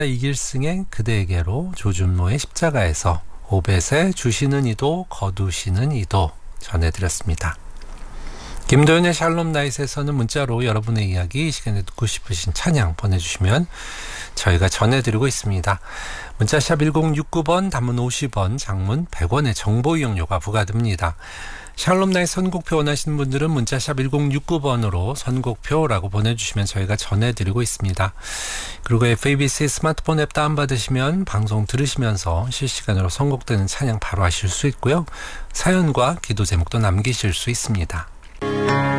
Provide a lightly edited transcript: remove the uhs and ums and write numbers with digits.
이길승의 그대에게로 조준모의 십자가에서 오벳의 주시는 이도 거두시는 이도 전해드렸습니다. 김도현의 샬롬 나잇에서는 문자로 여러분의 이야기, 이 시간에 듣고 싶으신 찬양 보내주시면 저희가 전해드리고 있습니다. 문자샵 1069번, 단문 50원, 장문 100원의 정보 이용료가 부과됩니다. 샬롬 나잇 선곡표 원하시는 분들은 문자샵 1069번으로 선곡표라고 보내주시면 저희가 전해드리고 있습니다. 그리고 FABC 스마트폰 앱 다운받으시면 방송 들으시면서 실시간으로 선곡되는 찬양 바로 하실 수 있고요. 사연과 기도 제목도 남기실 수 있습니다.